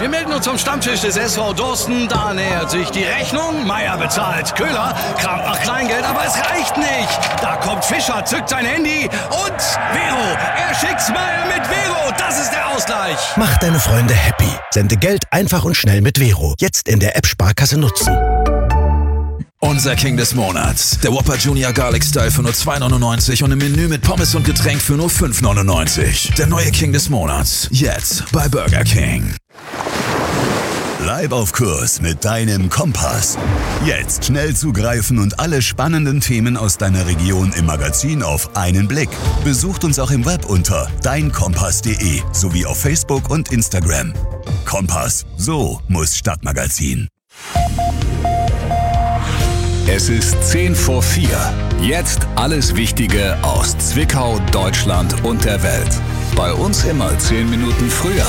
Wir melden uns zum Stammtisch des SV Dorsten. Da nähert sich die Rechnung. Meier bezahlt. Köhler kramt nach Kleingeld, aber es reicht nicht. Da kommt Fischer, zückt sein Handy und Vero. Er schickt's Meier mit Vero. Das ist der Ausgleich. Mach deine Freunde happy. Sende Geld einfach und schnell mit Vero. Jetzt in der App Sparkasse nutzen. Unser King des Monats. Der Whopper Junior Garlic Style für nur 2,99 und im Menü mit Pommes und Getränk für nur 5,99. Der neue King des Monats. Jetzt bei Burger King. Bleib auf Kurs mit deinem Kompass. Jetzt schnell zugreifen und alle spannenden Themen aus deiner Region im Magazin auf einen Blick. Besucht uns auch im Web unter deinkompass.de sowie auf Facebook und Instagram. Kompass, so muss Stadtmagazin. Es ist 3:10. Jetzt alles Wichtige aus Zwickau, Deutschland und der Welt. Bei uns immer 10 Minuten früher.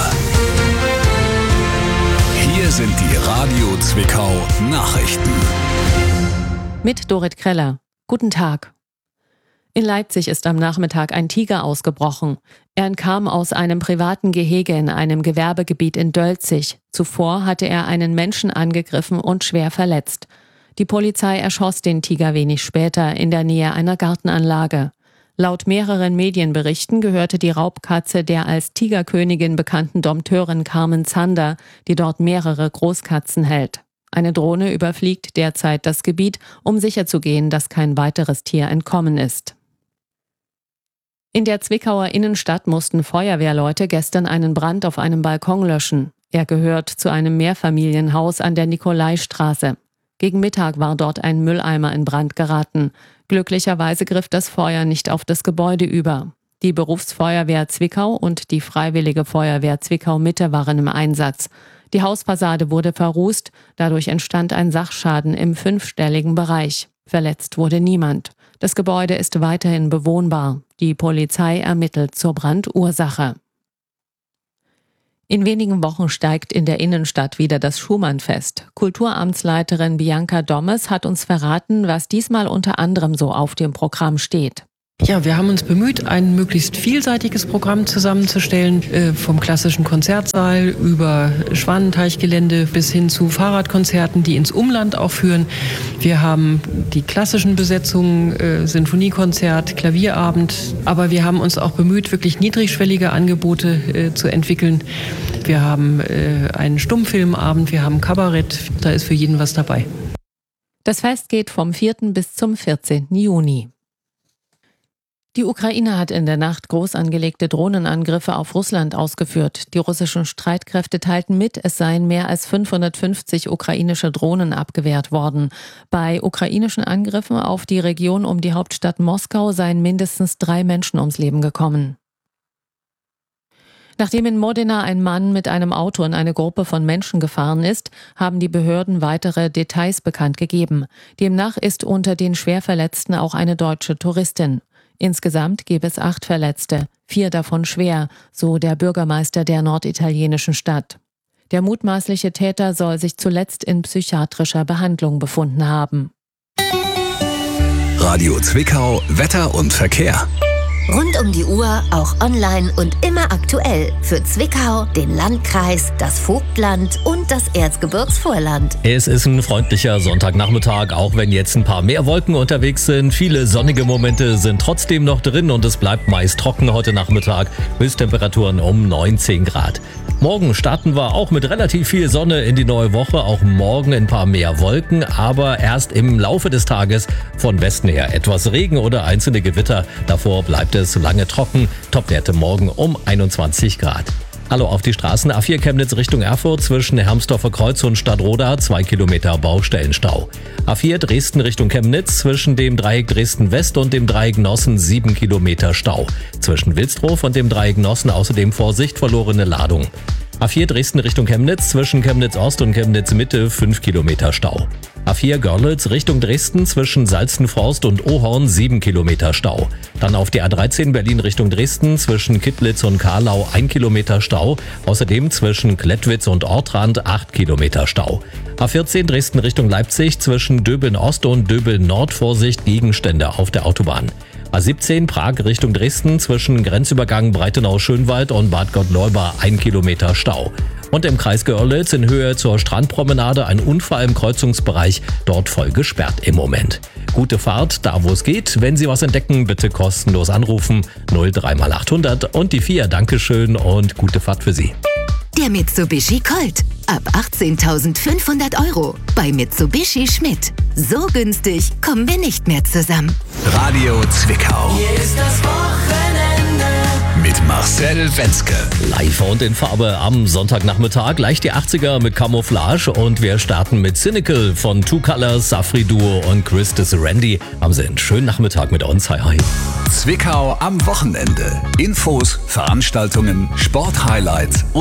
Hier sind die Radio Zwickau Nachrichten. Mit Dorit Kreller. Guten Tag. In Leipzig ist am Nachmittag ein Tiger ausgebrochen. Er entkam aus einem privaten Gehege in einem Gewerbegebiet in Dölzig. Zuvor hatte er einen Menschen angegriffen und schwer verletzt. Die Polizei erschoss den Tiger wenig später in der Nähe einer Gartenanlage. Laut mehreren Medienberichten gehörte die Raubkatze der als Tigerkönigin bekannten Dompteurin Carmen Zander, die dort mehrere Großkatzen hält. Eine Drohne überfliegt derzeit das Gebiet, um sicherzugehen, dass kein weiteres Tier entkommen ist. In der Zwickauer Innenstadt mussten Feuerwehrleute gestern einen Brand auf einem Balkon löschen. Er gehört zu einem Mehrfamilienhaus an der Nikolaistraße. Gegen Mittag war dort ein Mülleimer in Brand geraten. Glücklicherweise griff das Feuer nicht auf das Gebäude über. Die Berufsfeuerwehr Zwickau und die Freiwillige Feuerwehr Zwickau-Mitte waren im Einsatz. Die Hausfassade wurde verrußt, dadurch entstand ein Sachschaden im 5-stelligen Bereich. Verletzt wurde niemand. Das Gebäude ist weiterhin bewohnbar. Die Polizei ermittelt zur Brandursache. In wenigen Wochen steigt in der Innenstadt wieder das Schumann-Fest. Kulturamtsleiterin Bianca Dommes hat uns verraten, was diesmal unter anderem so auf dem Programm steht. Ja, wir haben uns bemüht, ein möglichst vielseitiges Programm zusammenzustellen, vom klassischen Konzertsaal über Schwanenteichgelände bis hin zu Fahrradkonzerten, die ins Umland auch führen. Wir haben die klassischen Besetzungen, Sinfoniekonzert, Klavierabend, aber wir haben uns auch bemüht, wirklich niedrigschwellige Angebote zu entwickeln. Wir haben einen Stummfilmabend, wir haben Kabarett, da ist für jeden was dabei. Das Fest geht vom 4. bis zum 14. Juni. Die Ukraine hat in der Nacht groß angelegte Drohnenangriffe auf Russland ausgeführt. Die russischen Streitkräfte teilten mit, es seien mehr als 550 ukrainische Drohnen abgewehrt worden. Bei ukrainischen Angriffen auf die Region um die Hauptstadt Moskau seien mindestens 3 Menschen ums Leben gekommen. Nachdem in Modena ein Mann mit einem Auto in eine Gruppe von Menschen gefahren ist, haben die Behörden weitere Details bekannt gegeben. Demnach ist unter den Schwerverletzten auch eine deutsche Touristin. Insgesamt gäbe es 8 Verletzte, 4 davon schwer, so der Bürgermeister der norditalienischen Stadt. Der mutmaßliche Täter soll sich zuletzt in psychiatrischer Behandlung befunden haben. Radio Zwickau, Wetter und Verkehr. Rund um die Uhr, auch online und immer aktuell. Für Zwickau, den Landkreis, das Vogtland und das Erzgebirgsvorland. Es ist ein freundlicher Sonntagnachmittag, auch wenn jetzt ein paar mehr Wolken unterwegs sind. Viele sonnige Momente sind trotzdem noch drin und es bleibt meist trocken heute Nachmittag. Höchsttemperaturen um 19 Grad. Morgen starten wir auch mit relativ viel Sonne in die neue Woche. Auch morgen ein paar mehr Wolken, aber erst im Laufe des Tages von Westen her etwas Regen oder einzelne Gewitter. Davor bleibt es lange trocken. Topwerte morgen um 21 Grad. Hallo auf die Straßen. A4 Chemnitz Richtung Erfurt zwischen Hermsdorfer Kreuz und Stadtroda 2 Kilometer Baustellenstau. A4 Dresden Richtung Chemnitz zwischen dem Dreieck Dresden West und dem Dreieck Nossen 7 Kilometer Stau. Zwischen Wilsdruf und dem Dreieck Nossen außerdem Vorsicht verlorene Ladung. A4 Dresden Richtung Chemnitz zwischen Chemnitz Ost und Chemnitz Mitte 5 Kilometer Stau. A4 Görlitz Richtung Dresden zwischen Salzenforst und Ohorn 7 Kilometer Stau. Dann auf der A13 Berlin Richtung Dresden zwischen Kittlitz und Karlau 1 Kilometer Stau. Außerdem zwischen Klettwitz und Ortrand 8 Kilometer Stau. A14 Dresden Richtung Leipzig zwischen Döbeln Ost und Döbeln Nord Vorsicht Gegenstände auf der Autobahn. A17 Prag Richtung Dresden zwischen Grenzübergang Breitenau-Schönwald und Bad Gottleuba 1 Kilometer Stau. Und im Kreis Görlitz in Höhe zur Strandpromenade ein Unfall im Kreuzungsbereich, dort voll gesperrt im Moment. Gute Fahrt, da wo es geht. Wenn Sie was entdecken, bitte kostenlos anrufen. 03x800 und die 4. Dankeschön und gute Fahrt für Sie. Der Mitsubishi Colt. Ab 18.500 € bei Mitsubishi Schmidt. So günstig kommen wir nicht mehr zusammen. Radio Zwickau. Hier ist das Wochenende. Mit Marcel Wenzke. Live und in Farbe am Sonntagnachmittag. Leicht die 80er mit Camouflage und wir starten mit Cynical von Two Colors, Safri Duo und Chris Randy. Haben Sie einen schönen Nachmittag mit uns. Hi, hi. Zwickau am Wochenende. Infos, Veranstaltungen, Sporthighlights